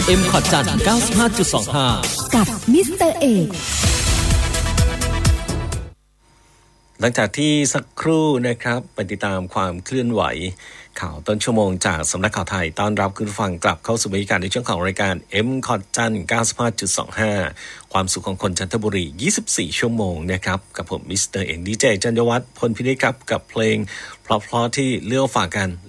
M ขอจัน 95.25 กับมิสเตอร์เอกหลังจากที่สักครู่นะครับไปติดตามความเคลื่อนไหวข่าวต้นชั่วโมงจากสำนักข่าวไทยต้อนรับคุณผู้ฟังกลับเข้าสู่บรรยากาศในช่วงของรายการ M ขอจัน 95.25 ความสุขของคนจันทบุรี24ชั่วโมงนะครับกับผมมิสเตอร์เอกดีเจจันยวัฒน์พลพินิจครับกับเพลงเพราะๆที่เลือกฝากกัน